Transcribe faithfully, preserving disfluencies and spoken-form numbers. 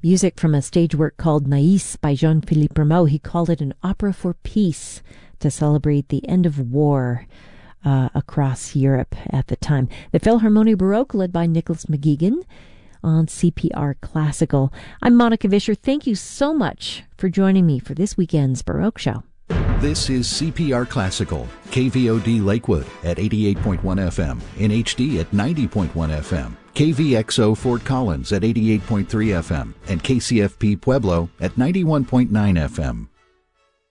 Music from a stage work called Naïs by Jean-Philippe Rameau. He called it an opera for peace to celebrate the end of war uh, across Europe at the time. The Philharmonie Baroque, led by Nicholas McGeegan, on C P R Classical. I'm Monica Vischer. Thank you so much for joining me for this weekend's Baroque Show. This is C P R Classical, K V O D Lakewood at eighty-eight point one F M, N H D at ninety point one F M, K V X O Fort Collins at eighty-eight point three F M, and K C F P Pueblo at ninety-one point nine F M.